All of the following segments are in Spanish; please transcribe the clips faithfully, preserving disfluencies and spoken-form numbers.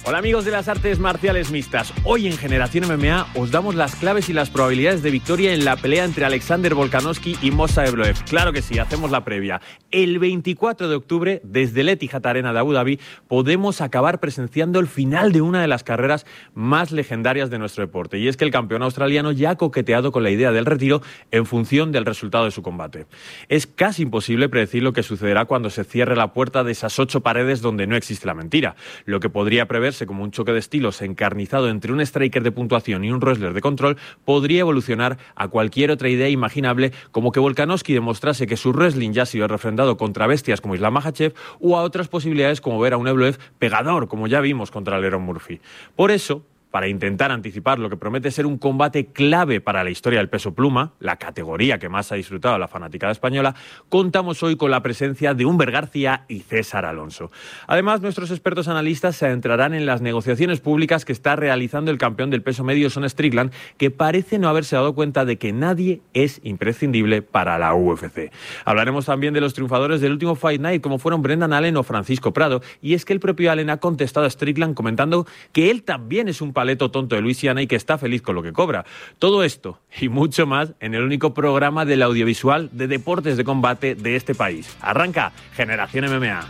Hola amigos de las artes marciales mixtas. Hoy en Generación M M A os damos las claves y las probabilidades de victoria en la pelea entre Alexander Volkanovski y Movsar Evloev. Claro que sí, hacemos la previa. El veinticuatro de octubre, desde el Etihad Arena de Abu Dhabi, podemos acabar presenciando el final de una de las carreras más legendarias de nuestro deporte. Y es que el campeón australiano ya ha coqueteado con la idea del retiro en función del resultado de su combate. Es casi imposible predecir lo que sucederá cuando se cierre la puerta de esas ocho paredes donde no existe la mentira. Lo que podría prever como un choque de estilos encarnizado entre un striker de puntuación y un wrestler de control podría evolucionar a cualquier otra idea imaginable, como que Volkanovski demostrase que su wrestling ya ha sido refrendado contra bestias como Islam Makhachev, o a otras posibilidades como ver a un Evloev pegador, como ya vimos contra Lerone Murphy. Por eso, para intentar anticipar lo que promete ser un combate clave para la historia del peso pluma, la categoría que más ha disfrutado la fanaticada española, contamos hoy con la presencia de Humber García y César Alonso. Además, nuestros expertos analistas se adentrarán en las negociaciones públicas que está realizando el campeón del peso medio, Sean Strickland, que parece no haberse dado cuenta de que nadie es imprescindible para la U F C. Hablaremos también de los triunfadores del último Fight Night, como fueron Brendan Allen o Francisco Prado, y es que el propio Allen ha contestado a Strickland comentando que él también es un paleto tonto de Luisiana y que está feliz con lo que cobra. Todo esto y mucho más en el único programa del audiovisual de deportes de combate de este país. Arranca Generación M M A.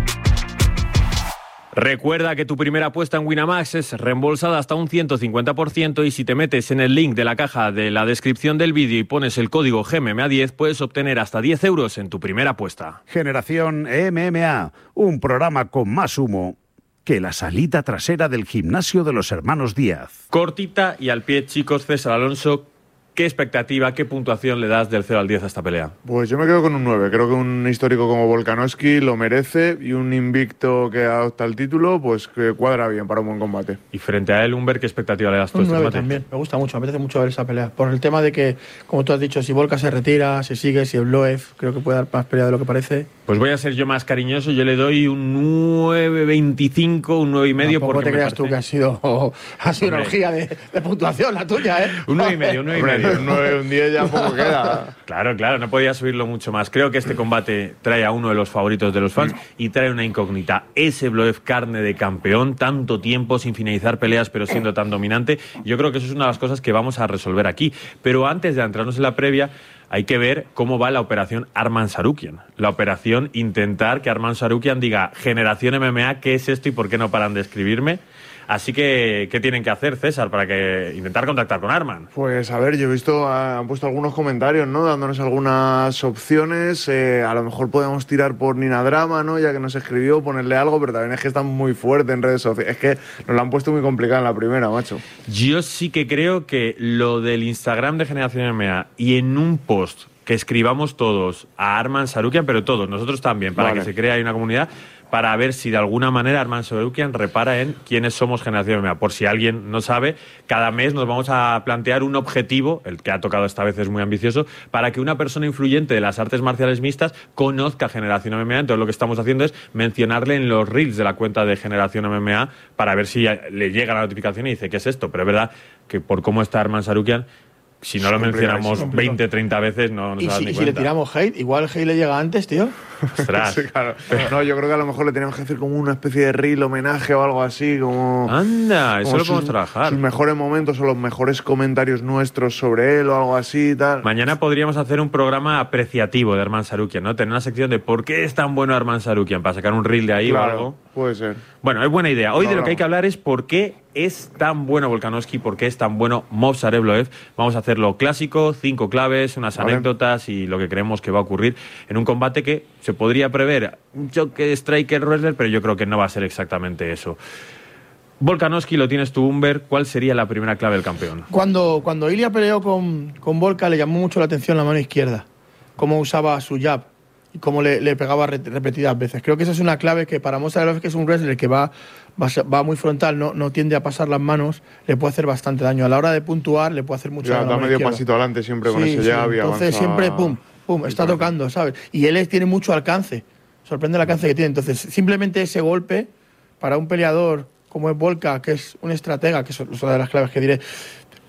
Recuerda que tu primera apuesta en Winamax es reembolsada hasta un ciento cincuenta por ciento y si te metes en el link de la caja de la descripción del vídeo y pones el código G M M A diez puedes obtener hasta diez euros en tu primera apuesta. Generación M M A, un programa con más humo que la salita trasera del gimnasio de los hermanos Díaz. Cortita y al pie, chicos. César Alonso, ¿qué expectativa, qué puntuación le das del cero al diez a esta pelea? Pues yo me quedo con un nueve. Creo que un histórico como Volkanovski lo merece y un invicto que adopta el título, pues que cuadra bien para un buen combate. Y frente a él, Humber, ¿qué expectativa le das tú a Un este nueve combate? también. Me gusta mucho, me apetece mucho ver esa pelea. Por el tema de que, como tú has dicho, si Volka se retira, si sigue, si Evloev, creo que puede dar más pelea de lo que parece. Pues voy a ser yo más cariñoso, yo le doy un nueve veinticinco, un nueve y medio. Tampoco porque te creas me parece... tú que ha sido, oh, ha sido una orgía de, de puntuación la tuya, ¿eh? Un nueve y medio, un nueve y medio. Un nueve, un diez ya poco queda. Claro, claro, no podía subirlo mucho más. Creo que este combate trae a uno de los favoritos de los fans y trae una incógnita. Ese Evloev carne de campeón, tanto tiempo sin finalizar peleas pero siendo tan dominante. Yo creo que eso es una de las cosas que vamos a resolver aquí. Pero antes de adentrarnos en la previa, hay que ver cómo va la operación Arman Tsarukyan. La operación intentar que Arman Tsarukyan diga Generación M M A, ¿qué es esto y por qué no paran de escribirme? Así que, ¿qué tienen que hacer, César, para que intentar contactar con Arman? Pues a ver, yo he visto, han puesto algunos comentarios, ¿no? Dándonos algunas opciones. Eh, a lo mejor podemos tirar por Nina Drama, ¿no? Ya que nos escribió, ponerle algo, pero también es que están muy fuertes en redes sociales. Es que nos lo han puesto muy complicado en la primera, macho. Yo sí que creo que lo del Instagram de Generación M M A y en un post que escribamos todos a Arman Tsarukyan, pero todos, nosotros también, para vale. que se cree ahí una comunidad, para ver si de alguna manera Arman Tsarukyan repara en quiénes somos Generación M M A. Por si alguien no sabe, cada mes nos vamos a plantear un objetivo, el que ha tocado esta vez es muy ambicioso, para que una persona influyente de las artes marciales mixtas conozca Generación M M A. Entonces lo que estamos haciendo es mencionarle en los reels de la cuenta de Generación M M A para ver si le llega la notificación y dice ¿qué es esto? Pero es verdad que por cómo está Arman Tsarukyan, si no lo mencionamos veinte, treinta veces, no nos Y, das si, ni y si cuenta. le tiramos hate, igual el hate le llega antes, tío. Ostras. Sí, claro. No, yo creo que a lo mejor le tenemos que hacer como una especie de reel homenaje o algo así, como... Anda, eso como lo podemos sus, trabajar. Sus mejores momentos o los mejores comentarios nuestros sobre él o algo así y tal. Mañana podríamos hacer un programa apreciativo de Arman Tsarukyan, ¿no? Tener una sección de ¿por qué es tan bueno Arman Tsarukyan? Para sacar un reel de ahí Claro, o algo. puede ser. Bueno, es buena idea. Hoy No, de lo no. que hay que hablar es por qué es tan bueno Volkanovski, por qué es tan bueno Movsar Evloev. Vamos a hacerlo clásico, cinco claves, unas Vale. anécdotas y lo que creemos que va a ocurrir en un combate que se podría prever un choque de striker-wrestler, pero yo creo que no va a ser exactamente eso. Volkanovski, lo tienes tú, Humber. ¿Cuál sería la primera clave del campeón? Cuando, cuando Ilya peleó con, con Volka, le llamó mucho la atención la mano izquierda. Cómo usaba su jab y cómo le, le pegaba re- repetidas veces. Creo que esa es una clave que para Movsar Evloev, que es un wrestler que va, va, va muy frontal, no, no tiende a pasar las manos, le puede hacer bastante daño. A la hora de puntuar, le puede hacer mucho Ya, daño. a la da mano medio izquierda. pasito adelante siempre con Sí, ese sí. jab y Entonces avanza- siempre, pum, pum, está tocando, ¿sabes? Y él es- tiene mucho alcance. Sorprende el alcance que tiene. Entonces, simplemente ese golpe, para un peleador como es Volka, que es un estratega, que es una de las claves que diré,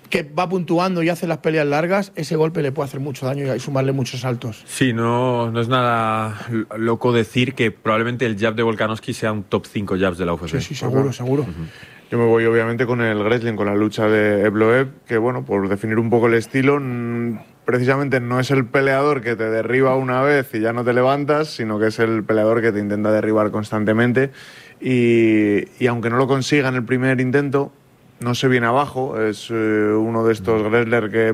que va puntuando y hace las peleas largas, ese golpe le puede hacer mucho daño y sumarle muchos saltos. Sí, no, no es nada loco decir que probablemente el jab de Volkanovski sea un top cinco jabs de la U F C. Sí, sí, seguro, seguro. Uh-huh. Yo me voy obviamente con el wrestling, con la lucha de Evloev, que bueno, por definir un poco el estilo, precisamente no es el peleador que te derriba una vez y ya no te levantas, sino que es el peleador que te intenta derribar constantemente y, y aunque no lo consiga en el primer intento, no se viene abajo, es eh, uno de estos wrestlers que,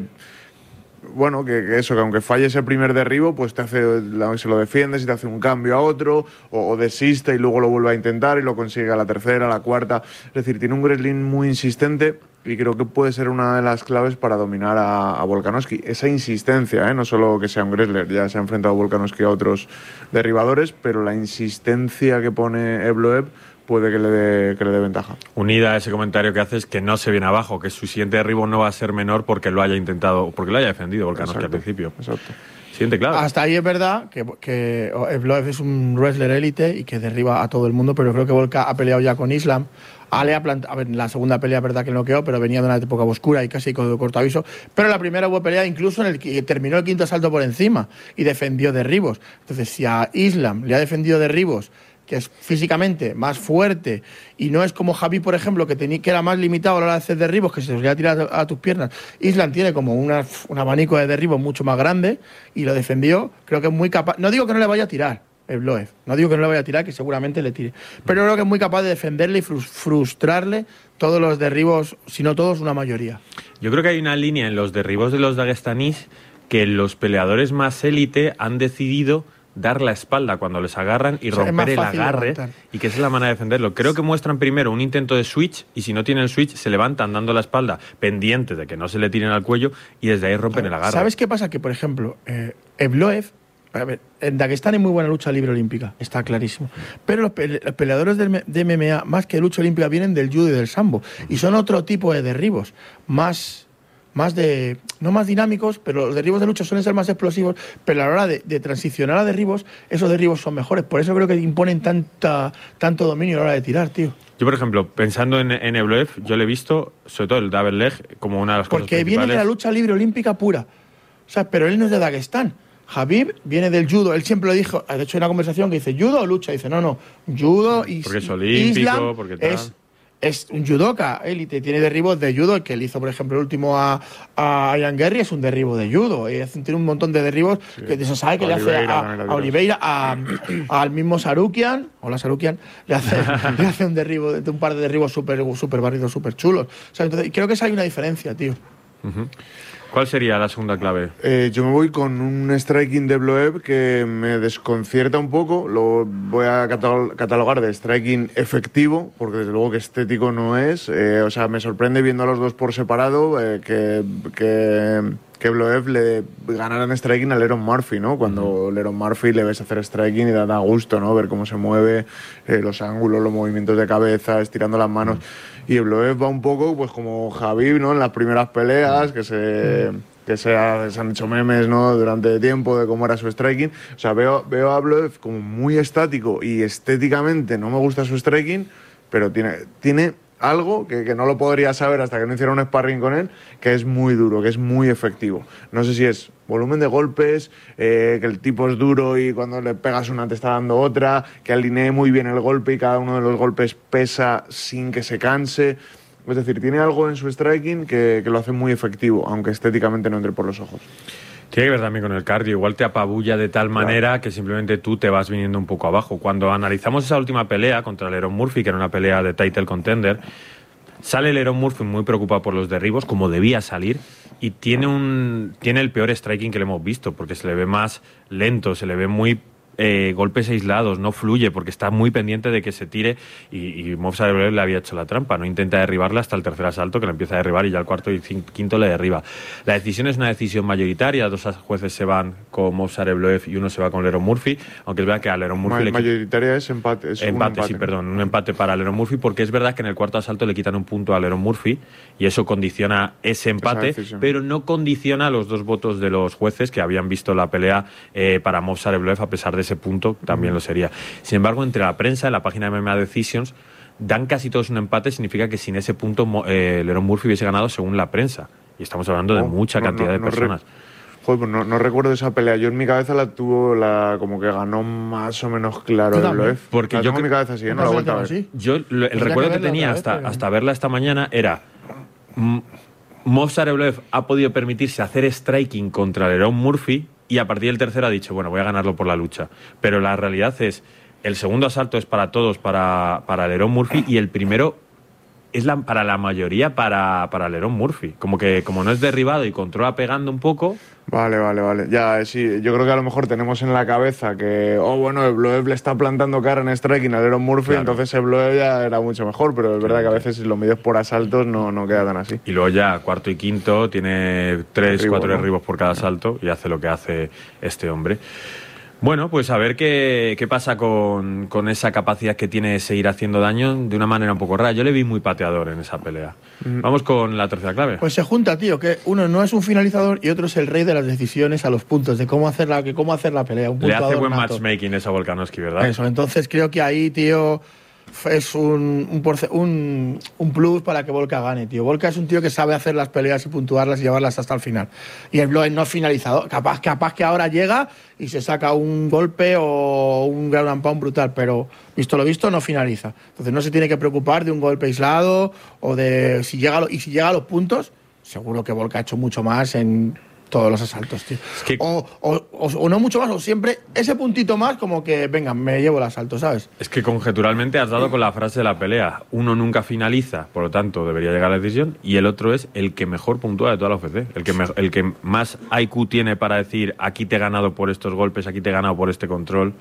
bueno, que, que eso, que aunque falle ese primer derribo, pues te hace, se lo defiendes y te hace un cambio a otro, o, o desiste y luego lo vuelve a intentar y lo consigue a la tercera, a la cuarta. Es decir, tiene un wrestling muy insistente y creo que puede ser una de las claves para dominar a, a Volkanovski. Esa insistencia, ¿eh? No solo que sea un wrestler, ya se ha enfrentado Volkanovski a otros derribadores, pero la insistencia que pone Evloev puede que le dé que le dé ventaja. Unida a ese comentario que haces, que no se viene abajo, que su siguiente derribo no va a ser menor porque lo haya intentado, porque lo haya defendido Volkanovski al principio. Exacto. Siguiente, claro. Hasta ahí es verdad que, que Evloev es un wrestler élite y que derriba a todo el mundo, pero creo que Volka ha peleado ya con Islam. Ale ha plantado, a ver, la segunda pelea es verdad que noqueó, pero venía de una época oscura y casi con corto aviso. Pero la primera hubo pelea incluso en el que terminó el quinto asalto por encima y defendió derribos. Entonces, si a Islam le ha defendido derribos, que es físicamente más fuerte y no es como Javi, por ejemplo, que, tenía, que era más limitado a la hora de hacer derribos, que se los iba a tirar a, a tus piernas. Islam tiene como una, un abanico de derribos mucho más grande y lo defendió. Creo que es muy capaz. No digo que no le vaya a tirar Evloev, no digo que no le vaya a tirar, que seguramente le tire, pero creo que es muy capaz de defenderle y frustrarle todos los derribos, si no todos, una mayoría. Yo creo que hay una línea en los derribos de los daguestanís que los peleadores más élite han decidido dar la espalda cuando les agarran y o sea, romper el agarre levantar. Y que esa es la manera de defenderlo. Creo que muestran primero un intento de switch y si no tienen switch se levantan dando la espalda pendientes de que no se le tiren al cuello y desde ahí rompen el agarre. ¿Sabes qué pasa? Que por ejemplo eh, Evloev, a ver, en Daguestán hay muy buena lucha libre olímpica, está clarísimo, pero los, pe los peleadores de, de M M A más que de lucha olímpica vienen del judo y del sambo y son otro tipo de derribos, más más de, no más dinámicos, pero los derribos de lucha suelen ser más explosivos, pero a la hora de, de transicionar a derribos, esos derribos son mejores. Por eso creo que imponen tanta, tanto dominio a la hora de tirar, tío. Yo, por ejemplo, pensando en, en Evloev, yo le he visto, sobre todo el double leg, como una de las Porque cosas principales. Porque viene de la lucha libre olímpica pura. O sea, pero él no es de Daguestán. Habib viene del judo, él siempre lo dijo, de hecho hay una conversación que dice, ¿judo o lucha? Y dice, no, no, judo y porque es olímpico, Islam porque tal. Es, es un judoka élite, tiene derribos de judo, el que él hizo, por ejemplo, el último a, a Ian Gary es un derribo de judo, y tiene un montón de derribos sí. que se sabe que Oliveira, le hace a, a Oliveira, a, al mismo Sarukian, hola Sarukian, le hace, le hace un derribo, un par de derribos súper super barridos, súper chulos. O sea, entonces, creo que esa hay una diferencia, tío. Uh-huh. ¿Cuál sería la segunda clave? Eh, yo me voy con un striking de Evloev que me desconcierta un poco. Lo voy a catalogar de striking efectivo, porque desde luego que estético no es. Eh, o sea, me sorprende viendo a los dos por separado eh, que, que, que Evloev le ganara en striking a Lerone Murphy, ¿no? Cuando uh-huh. Lerone Murphy le ves hacer striking y da, da gusto, ¿no? Ver cómo se mueve, eh, los ángulos, los movimientos de cabeza, estirando las manos. Uh-huh. Y Evloev va un poco pues como Khabib, ¿no? En las primeras peleas, que se, que se, ha, se han hecho memes, ¿no? Durante tiempo de cómo era su striking. O sea, veo, veo a Evloev como muy estático y estéticamente no me gusta su striking, pero tiene, tiene algo que, que no lo podría saber hasta que no hiciera un sparring con él, que es muy duro, que es muy efectivo. No sé si es volumen de golpes, eh, que el tipo es duro y cuando le pegas una te está dando otra, que alinee muy bien el golpe y cada uno de los golpes pesa sin que se canse. Es decir, tiene algo en su striking que, que lo hace muy efectivo, aunque estéticamente no entre por los ojos. Tiene que ver también con el cardio, igual te apabulla de tal manera claro. que simplemente tú te vas viniendo un poco abajo. Cuando analizamos esa última pelea contra Lerone Murphy, que era una pelea de title contender, sale Lerone Murphy muy preocupado por los derribos, como debía salir, y tiene un tiene el peor striking que le hemos visto, porque se le ve más lento, se le ve muy eh, golpes aislados, no fluye, porque está muy pendiente de que se tire, y, y Movsar Evloev le había hecho la trampa, no intenta derribarla hasta el tercer asalto, que le empieza a derribar, y ya el cuarto y quinto le derriba. La decisión es una decisión mayoritaria, dos jueces se van con Movsar Evloev y uno se va con Lerone Murphy, aunque es verdad que a Lerone Murphy... Ma mayoritaria le... es empate. Es empate, un empate, sí, perdón, un empate para Lerone Murphy, porque es verdad que en el cuarto asalto le quitan un punto a Lerone Murphy, y eso condiciona ese empate, pero no condiciona los dos votos de los jueces que habían visto la pelea eh, para Movsar Evloev, a pesar de ese punto, también lo sería. Sin embargo, entre la prensa, en la página de M M A Decisions, dan casi todos un empate, significa que sin ese punto eh, Lerone Murphy hubiese ganado según la prensa. Y estamos hablando de No, mucha no, cantidad no, de no re- personas. Joder, pues no, no recuerdo esa pelea. Yo en mi cabeza la tuvo la como que ganó más o menos claro Yo el también. Bloev. Porque la yo tengo en cre- mi cabeza así, ¿eh? No No la he pasa vuelto a el ver. tema así. Yo lo- el Tendría recuerdo que que verla tenía otra vez, hasta, pero- hasta verla esta mañana era mm, Movsar Evloev ha podido permitirse hacer striking contra Lerón Murphy y a partir del tercero ha dicho, bueno, voy a ganarlo por la lucha. Pero la realidad es, el segundo asalto es para todos, para, para Lerón Murphy, y el primero es la, para la mayoría para, para Lerón Murphy. Como que como no es derribado y controla pegando un poco... Vale, vale, vale. Ya, eh, sí, yo creo que a lo mejor tenemos en la cabeza que, oh, bueno, Evloev le está plantando cara en striking a Lerón Murphy, Claro. entonces Evloev ya era mucho mejor, pero es verdad que a veces si lo mides por asaltos no, no queda tan así. Y luego ya, cuarto y quinto, tiene tres, Derribo, cuatro ¿no? derribos por cada salto y hace lo que hace este hombre. Bueno, pues a ver qué, qué pasa con, con esa capacidad que tiene de seguir haciendo daño de una manera un poco rara. Yo le vi muy pateador en esa pelea. Vamos con la tercera clave. Pues se junta, tío, que uno no es un finalizador y otro es el rey de las decisiones a los puntos, de cómo hacer la, que cómo hacer la pelea. Un le hace puntuador buen nato. matchmaking eso a Volkanovski, ¿verdad? Eso, entonces creo que ahí, tío, es un, un, porce- un, un plus para que Volka gane, tío. Volka es un tío que sabe hacer las peleas y puntuarlas y llevarlas hasta el final. Y el Bloev no es finalizador. Capaz, capaz que ahora llega y se saca un golpe o un ground and pound brutal, pero visto lo visto no finaliza. Entonces no se tiene que preocupar de un golpe aislado o de si llega a lo- y si llega a los puntos, seguro que Volka ha hecho mucho más en todos los asaltos, tío. Es que- o, o, o, o no mucho más, o siempre ese puntito más como que, venga, me llevo el asalto, ¿sabes? Es que conjeturalmente has dado con la frase de la pelea. Uno nunca finaliza, por lo tanto debería llegar a la decisión, y el otro es el que mejor puntúa de toda la U F C. El que, me- el que más I Q tiene para decir aquí te he ganado por estos golpes, aquí te he ganado por este control.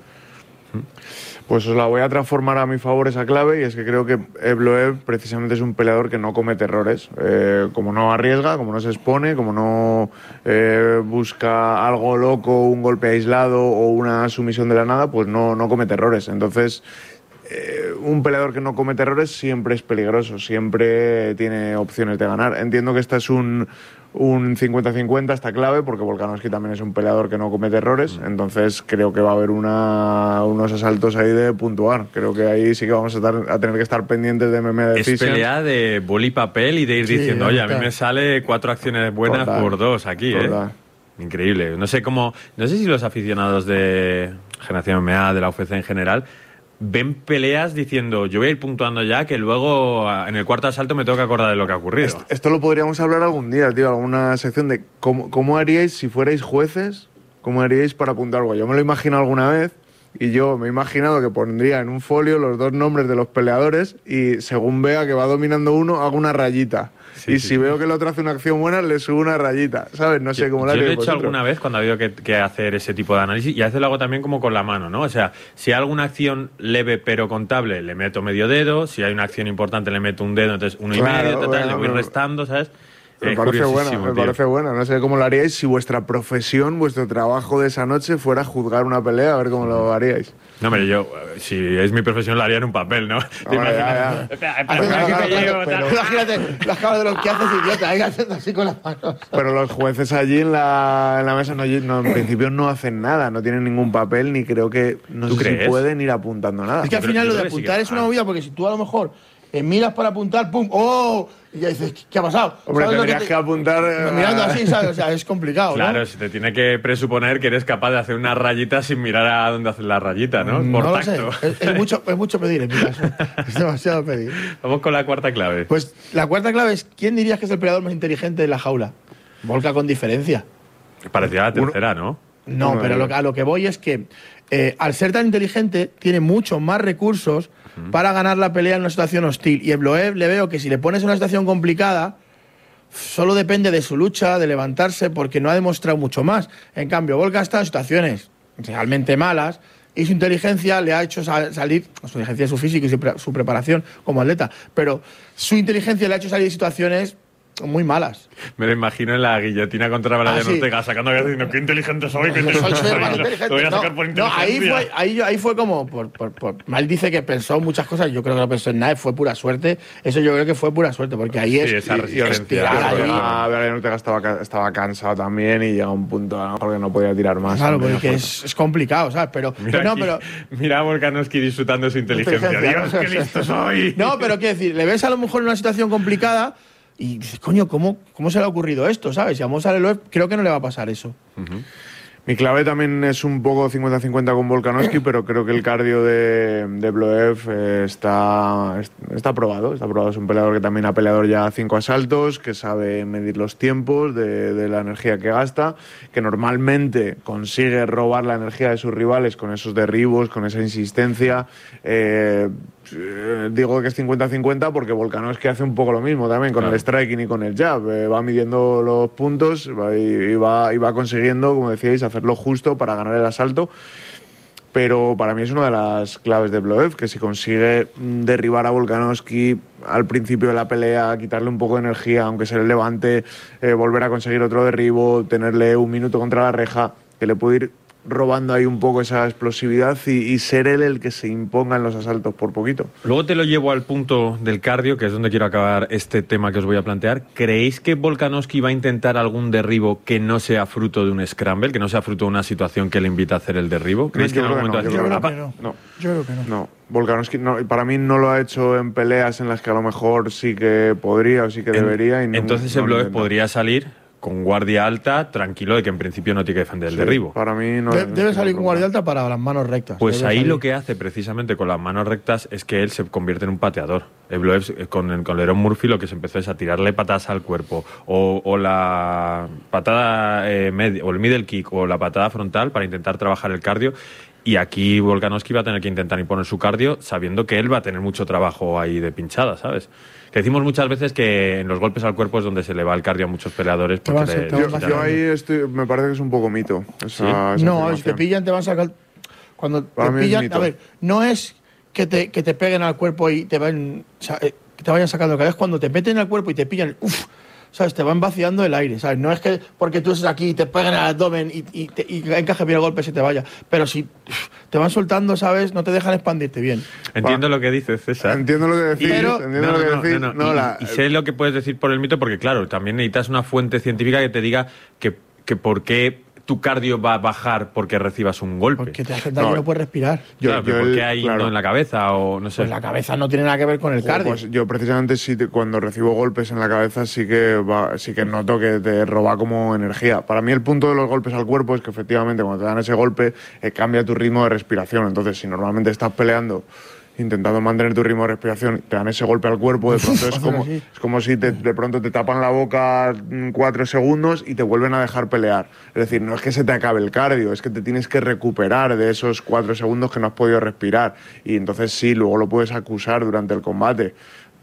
Pues os la voy a transformar a mi favor esa clave, y es que creo que Evloev precisamente es un peleador que no comete errores. Eh, como no arriesga, como no se expone, como no eh, busca algo loco, un golpe aislado o una sumisión de la nada, pues no, no comete errores. Entonces, eh, un peleador que no comete errores siempre es peligroso, siempre tiene opciones de ganar. Entiendo que esta es un... un cincuenta cincuenta esta clave, porque Volkanovski también es un peleador que no comete errores, entonces creo que va a haber una, unos asaltos ahí de puntuar. Creo que ahí sí que vamos a, estar, a tener que estar pendientes de M M A Es Decisions. pelea de boli y papel y de ir Sí, diciendo, oye, a mí total. me sale cuatro acciones buenas Total. por dos aquí, ¿eh? Total. Increíble. No sé cómo, no sé si los aficionados de Generación M M A, de la U F C en general, ven peleas diciendo, yo voy a ir puntuando ya, que luego a- en el cuarto asalto me tengo que acordar de lo que ha ocurrido. Esto, esto lo podríamos hablar algún día, tío, alguna sección de cómo, cómo haríais si fuerais jueces, cómo haríais para apuntar algo. Yo me lo he imaginado alguna vez y yo me he imaginado que pondría en un folio los dos nombres de los peleadores y según vea que va dominando uno, hago una rayita. Sí, y sí. si veo que el otro hace una acción buena, le subo una rayita, ¿sabes? No sé Yo- cómo la Yo lo he haríais hecho vosotros. alguna vez cuando ha habido que, que hacer ese tipo de análisis y a veces lo hago también como con la mano, ¿no? O sea, si hay alguna acción leve pero contable, le meto medio dedo, si hay una acción importante, le meto un dedo, entonces uno Claro, y medio, tal, tal, bueno, le voy me- restando, ¿sabes? Me Es parece buena, curiosísimo, me tío. parece buena. No sé cómo lo haríais si vuestra profesión, vuestro trabajo de esa noche fuera juzgar una pelea, a ver cómo lo haríais. No, hombre, yo, eh, si es mi profesión, lo haría en un papel, ¿no? Te Hombre, imaginas, ya, ya. espera, espera, Haciendo espera, así que con me las- llevo, pero- tal. Imagínate las caras de los que haces, idiota, ahí haciendo así con las manos. Pero los jueces allí en la, en la mesa no, no, en principio no hacen nada, no tienen ningún papel, ni creo que no ¿Tú sé crees? si pueden ir apuntando nada. Es que al Yo creo- final yo lo de creo que sí que- apuntar es una ah. movida, porque si tú a lo mejor eh, miras para apuntar, ¡pum! ¡Oh! Y ya dices, ¿qué ha pasado? Hombre, ¿Sabes lo tendrías te- que apuntar, eh, Mirando así, ¿sabes? O sea, es complicado, Claro, ¿no? se te tiene que presuponer que eres capaz de hacer una rayita sin mirar a dónde hacer la rayita, ¿no? Por no lo sé. tacto. Es, es mucho, es mucho pedir en mi caso. Es demasiado pedir. Vamos con la cuarta clave. Pues la cuarta clave es, ¿quién dirías que es el peleador más inteligente de la jaula? Volka con diferencia. Parecía la tercera, ¿no? No, Uno de pero lo ellos. que- a lo que voy es que eh, al ser tan inteligente tiene muchos más recursos para ganar la pelea en una situación hostil. Y Evloev le veo que si le pones en una situación complicada, solo depende de su lucha, de levantarse, porque no ha demostrado mucho más. En cambio, Volka está en situaciones realmente malas y su inteligencia le ha hecho sal- salir, su inteligencia es su físico y su, pre- su preparación como atleta, pero su inteligencia le ha hecho salir de situaciones muy malas. Me lo imagino en la guillotina contra Brian Ah, sí. Ortega, sacando que diciendo qué inteligente soy, qué Soy inteligente súper soy. más Lo- inteligente. Lo voy a No, sacar por no, ahí inteligencia. fue, ahí, ahí fue como. Por, por, por- mal dice que pensó muchas cosas. Yo creo que no pensó en nada, fue pura suerte. Eso yo creo que fue pura suerte, porque ahí Sí, es. esa Y- y resistencia. estirar Ortega- ahí. ah, Brian Ortega estaba, ca- estaba cansado también y llega a un punto a lo mejor que no podía tirar más. Claro, No tenía porque fuerza. es, es complicado, ¿sabes? Pero, Mira, pero no, aquí, pero. mira a Volkanovski disfrutando de su inteligencia. Inteligencia, Dios, ¿no? qué listo soy. No, pero quiero decir, le ves a lo mejor en una situación complicada, Y dices, coño, ¿cómo, ¿cómo se le ha ocurrido esto? ¿Sabes? Y a Mozar Evloev creo que no le va a pasar eso. Uh-huh. Mi clave también es un poco cincuenta cincuenta con Volkanovski, pero creo que el cardio de, de Evloev eh, está, está probado. Está probado. Es un peleador que también ha peleado ya cinco asaltos, que sabe medir los tiempos de, de la energía que gasta, que normalmente consigue robar la energía de sus rivales con esos derribos, con esa insistencia. Eh, digo que es cincuenta cincuenta porque Volkanovski hace un poco lo mismo también con claro. el striking y con el jab. Eh, va midiendo los puntos va, y, y, va, y va consiguiendo, como decíais, hacerlo justo para ganar el asalto. Pero para mí es una de las claves de Evloev, que si consigue derribar a Volkanovski al principio de la pelea, quitarle un poco de energía, aunque se le levante, eh, volver a conseguir otro derribo, tenerle un minuto contra la reja, que le puede ir robando ahí un poco esa explosividad y, y ser él el que se imponga en los asaltos por poquito. Luego te lo llevo al punto del cardio, que es donde quiero acabar este tema que os voy a plantear. ¿Creéis que Volkanovski va a intentar algún derribo que no sea fruto de un scramble, que no sea fruto de una situación que le invita a hacer el derribo? ¿Creéis no, que en algún momento no, yo, creo apa- que no. no. yo creo que no. No, Volkanovski no, para mí no lo ha hecho en peleas en las que a lo mejor sí que podría o sí que en, debería. Y no, entonces no Evloev podría salir con guardia alta, tranquilo de que en principio no tiene que defender el sí, derribo. Para mí no. De, no debe no salir no con guardia alta para las manos rectas. Pues debe ahí salir. lo que hace precisamente con las manos rectas es que él se convierte en un pateador. Evloev con el con Lerón Murphy lo que se empezó es a tirarle patadas al cuerpo o, o la patada eh, media, o el middle kick o la patada frontal para intentar trabajar el cardio. Y aquí Volkanovski va a tener que intentar imponer su cardio sabiendo que él va a tener mucho trabajo ahí de pinchada, ¿sabes? Que decimos muchas veces que en los golpes al cuerpo es donde se le va el cardio a muchos peleadores. Porque Te le, vas a- Yo, te yo ahí estoy, me parece que es un poco mito. Esa, ¿Sí? esa No, si te afirmación. pillan te van a sacar... Cuando Para te mí es pillan... mito. A ver, no es que te, que te peguen al cuerpo y te, van, sa- eh, que te vayan sacando cada vez. Cuando te meten al cuerpo y te pillan... Uf, ¿sabes? Te van vaciando el aire, ¿sabes? No es que porque tú estés aquí y te peguen al abdomen y, y, te, y encaje bien el golpe y se te vaya. Pero si uf, te van soltando, ¿sabes? No te dejan expandirte bien. Entiendo lo que dices, César. Entiendo lo que decís. Pero- entiendo No, lo que no, no, decís. no, no. No, Y, la- y sé lo que puedes decir por el mito, porque claro, también necesitas una fuente científica que te diga que, que por qué tu cardio va a bajar porque recibas un golpe. Porque te hacen daño y No. no puedes respirar. yo- Claro, pero yo ¿por el- qué hay claro. no en la cabeza o no sé? Pues la cabeza no tiene nada que ver con el Joder, cardio. pues yo precisamente sí te- cuando recibo golpes en la cabeza sí que va- sí que noto que te roba como energía. Para mí el punto de los golpes al cuerpo es que efectivamente cuando te dan ese golpe eh, cambia tu ritmo de respiración. Entonces si normalmente estás peleando intentando mantener tu ritmo de respiración, te dan ese golpe al cuerpo, de pronto es como, así. es como si te- de pronto te tapan la boca mm, cuatro segundos y te vuelven a dejar pelear. Es decir, no es que se te acabe el cardio, es que te tienes que recuperar de esos cuatro segundos que no has podido respirar. Y entonces sí, luego lo puedes acusar durante el combate.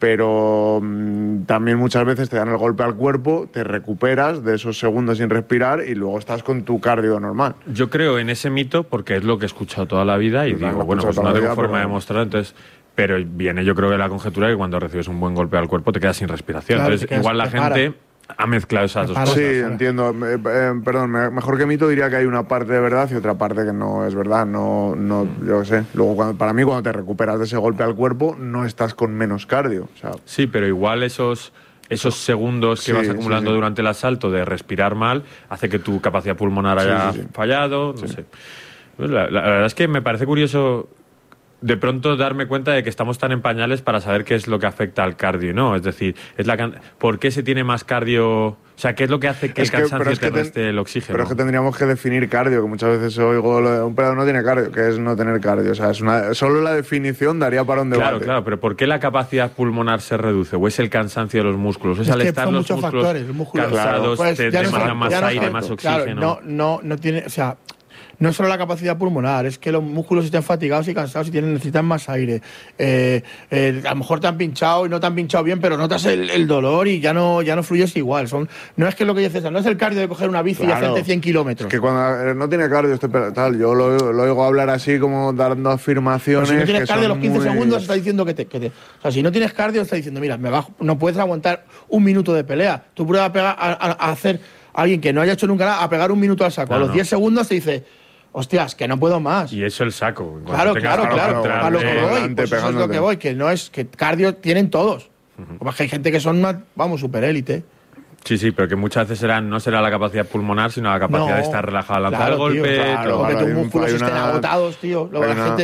Pero mmm, también muchas veces te dan el golpe al cuerpo, te recuperas de esos segundos sin respirar y luego estás con tu cardio normal. Yo creo en ese mito porque es lo que he escuchado toda la vida y Pues nada, digo, lo he bueno, pues escuchado no toda la tengo vida, forma de pero- demostrar, entonces... Pero viene yo creo de la conjetura de que cuando recibes un buen golpe al cuerpo te quedas sin respiración. Claro, entonces te quedas- igual la te para. gente ha mezclado esas dos Te para. cosas. Sí, Claro. entiendo. Eh, eh, perdón, me- mejor que mito diría que hay una parte de verdad y otra parte que no es verdad. No, no, yo qué sé. Luego, cuando- para mí, cuando te recuperas de ese golpe al cuerpo, no estás con menos cardio. O sea, Sí, pero igual esos, esos segundos que Sí, vas sí, acumulando sí. durante el asalto de respirar mal hace que tu capacidad pulmonar Sí, haya sí, sí. fallado, no sé. La, la- la verdad es que me parece curioso de pronto darme cuenta de que estamos tan en pañales para saber qué es lo que afecta al cardio, ¿no? Es decir, es la can- ¿por qué se tiene más cardio? O sea, ¿qué es lo que hace que Es el que- cansancio pero es que te ten- reste el oxígeno? pero es que tendríamos que definir cardio, que muchas veces oigo lo de un peleador no tiene cardio, que es no tener cardio. O sea, es una, solo la definición daría para un debate. Claro, claro, pero ¿por qué la capacidad pulmonar se reduce? ¿O es el cansancio de los músculos? ¿O es, Es al que estar son los muchos músculos factores, los músculos. cansados, Pues te ya no demandan son- más ya no aire, son- más claro, oxígeno? no, no, no tiene, o sea, no es solo la capacidad pulmonar, es que los músculos estén fatigados y cansados y tienen, necesitan más aire. Eh, eh, a lo mejor te han pinchado y no te han pinchado bien, pero notas el, el dolor y ya no, ya no fluyes igual. Son, no es que lo que dice César, no es el cardio de coger una bici y Claro. hacerte cien kilómetros. Es que cuando eh, no tiene cardio este pela- tal, yo lo, lo oigo hablar así como dando Pero afirmaciones. si no tienes que cardio a son los quince muy- segundos está diciendo que te, que te- O sea, si no tienes cardio está diciendo, mira, me bajo, no puedes aguantar un minuto de pelea. Tú pruebas a, pegar, a, a- a hacer a alguien que no haya hecho nunca nada, a pegar un minuto al saco. No, a los no. diez segundos te dice, hostias, que no puedo más. Y eso el saco. En cuanto Claro, tengas claro, que claro. encontrarle- A lo que voy, adelante, pues eso es lo pegándote. que voy, que no es que cardio tienen todos. Como es que hay gente que son más, vamos, super élite. Sí, sí, pero que muchas veces será, no será la capacidad pulmonar, sino la capacidad No, de estar relajada al lanzar claro, el golpe. tío, claro, todo. o que claro, tus hay un- músculos hay estén una- agotados, tío. Luego hay la una- gente,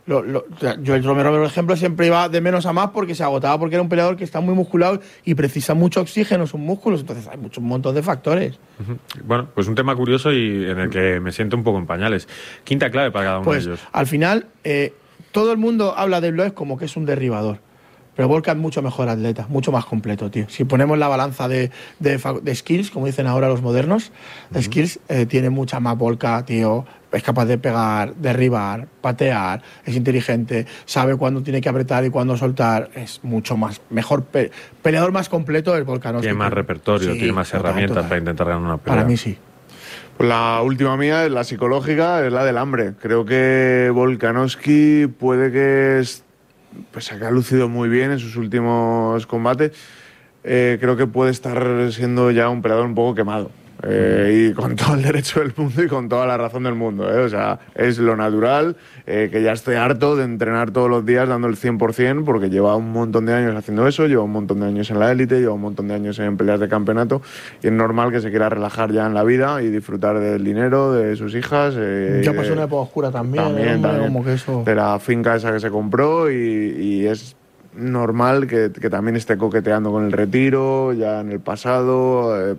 Lo, lo, yo el Romero, por ejemplo, siempre iba de menos a más porque se agotaba, porque era un peleador que está muy musculado y precisa mucho oxígeno, sus músculos, entonces hay mucho, un montón de factores. Uh-huh. Bueno, pues un tema curioso y en el que me siento un poco en pañales. Quinta clave para cada uno pues, de ellos. Al final, eh, todo el mundo habla de Evloev como que es un derribador. Pero Volkan es mucho mejor atleta, mucho más completo, tío. Si ponemos la balanza de, de, de skills, como dicen ahora los modernos, de uh-huh. skills, eh, tiene mucha más Volkan, tío. Es capaz de pegar, derribar, patear, es inteligente, sabe cuándo tiene que apretar y cuándo soltar. Es mucho más, mejor, pe peleador más completo el Volkanovski. Tiene más repertorio, sí, tiene más total, herramientas total. para intentar ganar una pelea. Para mí sí. Pues la última mía, es la psicológica, es la del hambre. Creo que Volkanovski puede que... Es, pues que ha lucido muy bien en sus últimos combates, eh, creo que puede estar siendo ya un peleador un poco quemado. Eh, y con todo el derecho del mundo y con toda la razón del mundo, ¿eh? O sea, es lo natural, eh, que ya estoy harto de entrenar todos los días dando el cien por cien, porque lleva un montón de años haciendo eso, lleva un montón de años en la élite, lleva un montón de años en peleas de campeonato, y es normal que se quiera relajar ya en la vida y disfrutar del dinero, de sus hijas. Eh, ya pasó una época oscura también, también, hombre, también como que eso... de la finca esa que se compró, y, y es normal que, que también esté coqueteando con el retiro, ya en el pasado... Eh,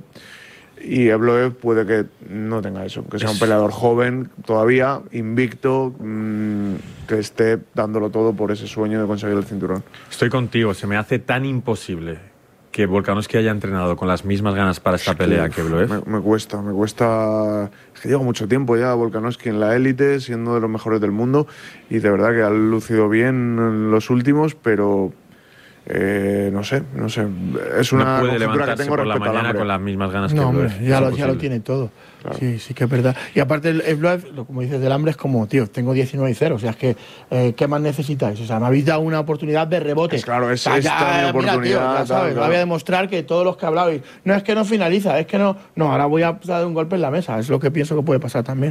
Y Evloev puede que no tenga eso, que sea un peleador joven todavía, invicto, mmm, que esté dándolo todo por ese sueño de conseguir el cinturón. Estoy contigo, se me hace tan imposible que Volkanovski haya entrenado con las mismas ganas para esta es pelea que, que Evloev. Me, me cuesta, me cuesta... Es que llevo mucho tiempo ya Volkanovski en la élite, siendo de los mejores del mundo, y de verdad que ha lucido bien en los últimos, pero... Eh, no sé, no sé. Es una no puede levantarse que tengo por la mañana con las mismas ganas que no, Evloev. Hombre, ya, lo, ya lo tiene todo. Claro. Sí, sí que es verdad. Y aparte el Evloev, como dices del hambre, es como, tío, tengo diecinueve y cero. O sea, es que, eh, ¿qué más necesitáis? O sea, me habéis dado una oportunidad de rebote. Es claro, es o sea, esta ya, mi oportunidad. Mira, tío, ya sabes, claro. Voy a demostrar que todos los que hablabais, no es que no finaliza, es que no, no, ahora voy a dar un golpe en la mesa. Es lo que pienso que puede pasar también.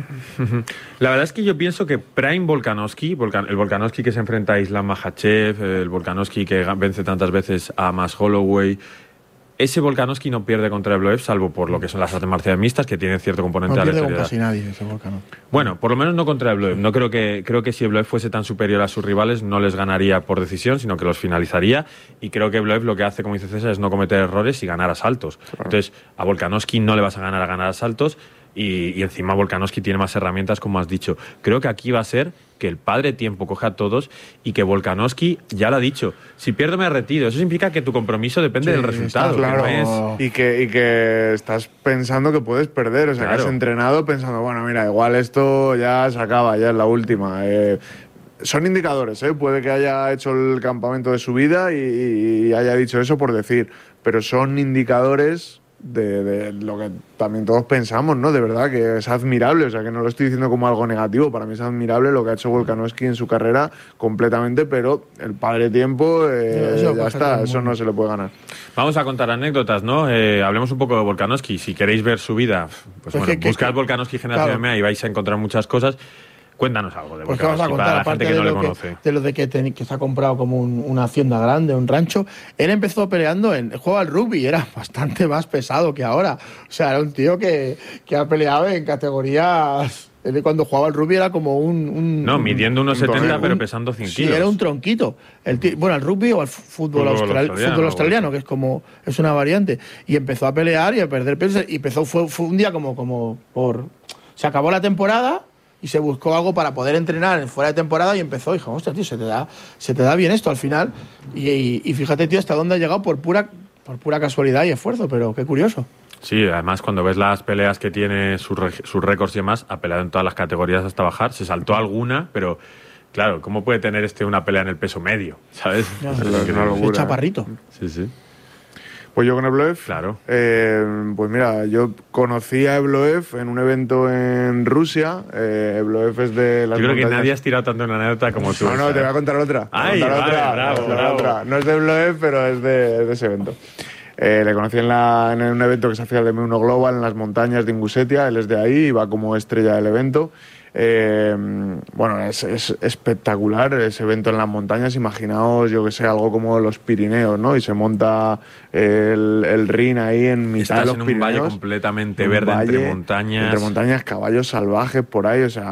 La verdad es que yo pienso que Prime Volkanovski, Volkan, el Volkanovski que se enfrenta a Islam Makhachev, el Volkanovski que vence tantas veces a Max Holloway, ese Volkanovski no pierde contra Evloev, salvo por lo que son las artes marciales mixtas, que tienen cierto componente no de aleatoriedad. No pierde con casi nadie ese Volkanovski. Bueno, por lo menos no contra Evloev. No creo que, creo que si Evloev fuese tan superior a sus rivales, no les ganaría por decisión, sino que los finalizaría. Y creo que Evloev lo que hace, como dice César, es no cometer errores y ganar asaltos. Claro. Entonces, a Volkanovski no le vas a ganar a ganar asaltos. Y, y encima Volkanovski tiene más herramientas, como has dicho. Creo que aquí va a ser que el padre tiempo coja a todos y que Volkanovski, ya lo ha dicho, si pierdo me retiro. Eso significa que tu compromiso depende sí, del resultado. Claro, que no es... y, que, y que estás pensando que puedes perder. O sea, claro. que has entrenado pensando, bueno, mira, igual esto ya se acaba, ya es la última. Eh, son indicadores, ¿eh? Puede que haya hecho el campamento de su vida y, y haya dicho eso por decir, pero son indicadores... De, de lo que también todos pensamos, ¿no? De verdad que es admirable, o sea, que no lo estoy diciendo como algo negativo, para mí es admirable lo que ha hecho Volkanovski en su carrera completamente, pero el padre tiempo, eh, ya, ya está, eso no se le puede ganar. Vamos a contar anécdotas, ¿no? Eh, hablemos un poco de Volkanovski, si queréis ver su vida, pues, pues bueno, que, buscad que, Volkanovski Generación claro. M A y vais a encontrar muchas cosas. Cuéntanos algo de Volkanovski, pues vamos a contar, para la aparte gente que de, no lo le conoce. Que, de lo de que, ten, que se ha comprado como un, una hacienda grande, un rancho. Él empezó peleando en el juego al rugby, era bastante más pesado que ahora. O sea, era un tío que, que ha peleado en categorías... Él cuando jugaba al rugby era como un... un no, midiendo unos un, setenta, un, pero pesando cien sí, kilos. era un tronquito. El tío, bueno, al rugby o al fútbol, fútbol, austral, australiano, fútbol australiano, que es como... Es una variante. Y empezó a pelear y a perder peso. Y empezó, fue, fue un día como, como por... Se acabó la temporada... y se buscó algo para poder entrenar fuera de temporada y empezó, dijo, hostia, tío, se te da, se te da bien esto al final. Y, y, y fíjate, tío, hasta dónde ha llegado por pura, por pura casualidad y esfuerzo, pero qué curioso. Sí, además cuando ves las peleas que tiene, sus, sus récords y demás, ha peleado en todas las categorías hasta bajar, se saltó alguna, pero claro, ¿cómo puede tener este una pelea en el peso medio? ¿Sabes? Ya, es es una locura, es chaparrito. Sí, sí. Pues yo con Evloev, claro. Eh, pues mira, yo conocí a Evloev en un evento en Rusia. Eh, Evloev es de las Yo creo montañas... que nadie has tirado tanto una anécdota como tú. No, no, te voy a contar otra. Ay, contar vale, otra. bravo, contar bravo. otra. No es de Evloev, pero es de, de ese evento. Eh, le conocí en, la, en un evento que se hacía el M uno Global en las montañas de Ingusetia. Él es de ahí y va como estrella del evento. Eh, bueno, es, es espectacular ese evento en las montañas. Imaginaos, yo que sé, algo como los Pirineos, ¿no? Y se monta el, el ring ahí en mitad Estás de los en un Pirineos. valle completamente verde, valle, entre montañas. Entre montañas, caballos salvajes por ahí, o sea,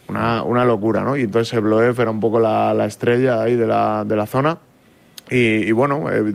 una, una locura, ¿no? Y entonces Evloev era un poco la, la estrella ahí de la, de la zona. Y, y bueno, eh,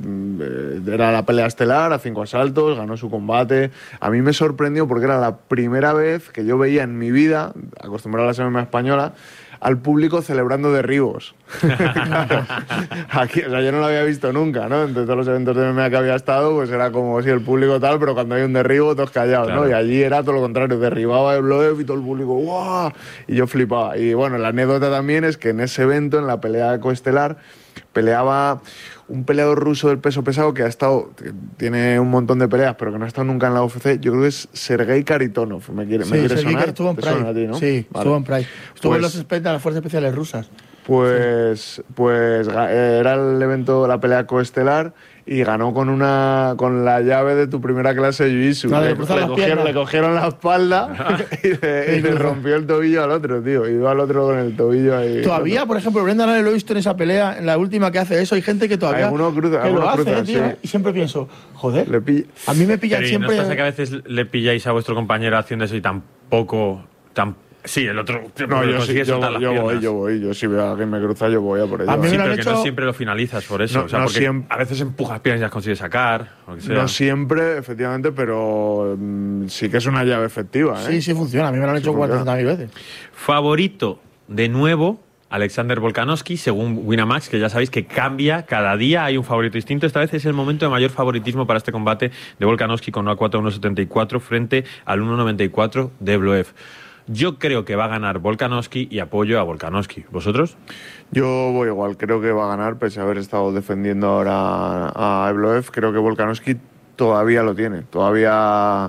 era la pelea estelar a cinco asaltos, ganó su combate. A mí me sorprendió porque era la primera vez que yo veía en mi vida, acostumbrado a la M M A española, al público celebrando derribos. Claro, aquí, o sea, yo no lo había visto nunca, ¿no? Entre todos los eventos de M M A que había estado, pues era como si el público tal, pero cuando hay un derribo, todos callados, claro. ¿no? Y allí era todo lo contrario, derribaba a Evloev y todo el público, ¡guau! Y yo flipaba. Y bueno, la anécdota también es que en ese evento, en la pelea coestelar, peleaba un peleador ruso del peso pesado que ha estado, que tiene un montón de peleas, pero que no ha estado nunca en la U F C. Yo creo que es Sergei Karitonov. ¿Me quiere, sí, ¿me quiere Sergei sonar? Estuvo en Pride. A ti, ¿no? Sí, vale. Estuvo en Pride. Estuvo pues, en los Spectre, las fuerzas especiales rusas. Pues, sí. pues era el evento, la pelea coestelar, y ganó con una con la llave de tu primera clase de jiu-jitsu. No, le, le, le, cogieron, le cogieron la espalda y, le, y le rompió el tobillo al otro, tío. Y iba al otro con el tobillo ahí. Todavía, por ejemplo, Brendan Allen lo he visto en esa pelea, en la última que hace eso. Hay gente que todavía alguno cruza, que lo hace, cruza, tío. Sí. Y siempre pienso, joder, le pilla. A mí me pillan Pero siempre. ¿no os pasa que a veces le pilláis a vuestro compañero haciendo eso y tampoco... Tan... Sí, el otro... No, yo, sí, yo, yo voy, yo voy. Yo si veo a alguien me cruza, yo voy a por ello. A mí sí, me pero hecho... que no siempre lo finalizas por eso. No, o sea, no porque siempre... a veces empujas piernas y las consigues sacar. O que sea. No siempre, efectivamente, pero mmm, sí que es una llave efectiva, ¿eh? Sí, sí funciona. A mí me lo han hecho sí cuatrocientas mil veces. Favorito, de nuevo, Alexander Volkanovski, según Winamax, que ya sabéis que cambia cada día, hay un favorito distinto. Esta vez es el momento de mayor favoritismo para este combate de Volkanovski con una cuota uno setenta y cuatro frente al uno noventa y cuatro de Evloev. Yo creo que va a ganar Volkanovski y apoyo a Volkanovski. ¿Vosotros? Yo voy igual, creo que va a ganar, pese a haber estado defendiendo ahora a Evloev. Creo que Volkanovski todavía lo tiene, todavía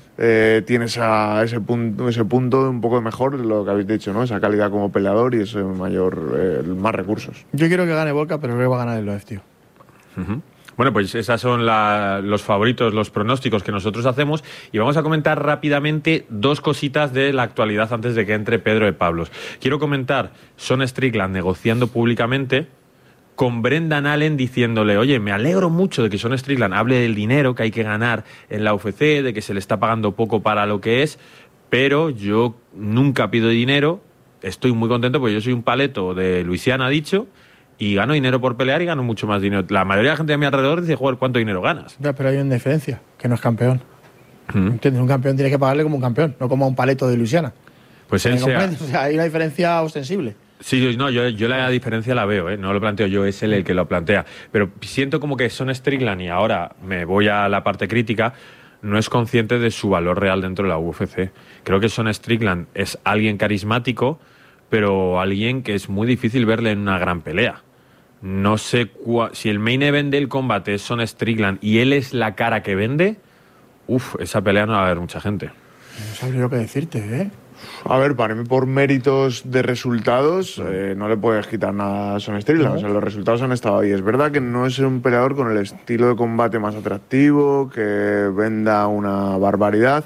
eh, tiene esa, ese, punto, ese punto de un poco mejor de lo que habéis dicho, ¿no? Esa calidad como peleador y ese mayor, eh, más recursos. Yo quiero que gane Volka, pero creo que va a ganar Evloev, tío. Uh-huh. Bueno, pues esos son la, los favoritos, los pronósticos que nosotros hacemos y vamos a comentar rápidamente dos cositas de la actualidad antes de que entre Pedro de Pablos. Quiero comentar Sean Strickland negociando públicamente con Brendan Allen diciéndole, oye, me alegro mucho de que Sean Strickland hable del dinero que hay que ganar en la U F C, de que se le está pagando poco para lo que es, pero yo nunca pido dinero, estoy muy contento porque yo soy un paleto de Luisiana, ha dicho, y gano dinero por pelear y gano mucho más dinero. La mayoría de la gente de mi alrededor dice, joder, ¿cuánto dinero ganas? Ya, pero hay una diferencia, que no es campeón. ¿Mm? ¿Entiendes? Un campeón tiene que pagarle como un campeón, no como a un paleto de Luisiana. Pues él sea... O sea, hay una diferencia ostensible. Sí, no, yo, yo la diferencia la veo, ¿eh? No lo planteo yo, es él el que lo plantea. Pero siento como que Sean Strickland, y ahora me voy a la parte crítica, no es consciente de su valor real dentro de la U F C. Creo que Sean Strickland es alguien carismático, pero alguien que es muy difícil verle en una gran pelea. No sé cua... si el main event del combate es Sean Strickland y él es la cara que vende, uff, esa pelea no va a haber mucha gente. No sabría lo que decirte, ¿eh? A ver, para mí por méritos de resultados eh, no le puedes quitar nada a Sean Strickland. ¿No? O sea, los resultados han estado ahí. Es verdad que no es un peleador con el estilo de combate más atractivo, que venda una barbaridad,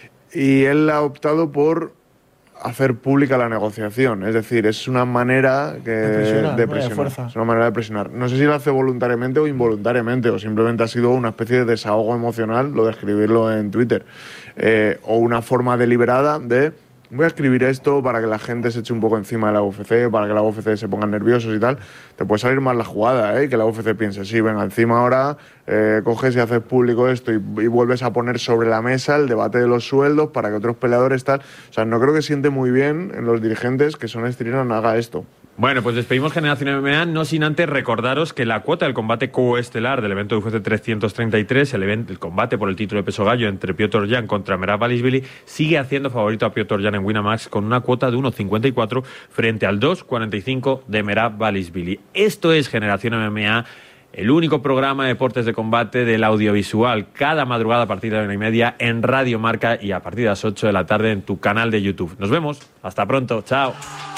y él ha optado por hacer pública la negociación, es decir, es una manera que, de presionar, de presionar. Es una manera de presionar. No sé si lo hace voluntariamente o involuntariamente, o simplemente ha sido una especie de desahogo emocional, lo de escribirlo en Twitter, eh, o una forma deliberada de voy a escribir esto para que la gente se eche un poco encima de la U F C, para que la U F C se pongan nerviosos y tal. Te puede salir mal la jugada, ¿eh? Y que la U F C piense, sí, venga, encima ahora eh, coges y haces público esto y, y vuelves a poner sobre la mesa el debate de los sueldos para que otros peleadores tal. O sea, no creo que siente muy bien en los dirigentes que Sean Strickland haga esto. Bueno, pues despedimos Generación M M A, no sin antes recordaros que la cuota del combate coestelar del evento de U F C trescientos treinta y tres, el, evento, el combate por el título de peso gallo entre Piotr Jan contra Merab Dvalishvili, sigue haciendo favorito a Piotr Jan en Winamax con una cuota de uno cincuenta y cuatro frente al dos cuarenta y cinco de Merab Dvalishvili. Esto es Generación M M A, el único programa de deportes de combate del audiovisual, cada madrugada a partir de la una y media en Radio Marca y a partir de las ocho de la tarde en tu canal de YouTube. Nos vemos, hasta pronto, chao.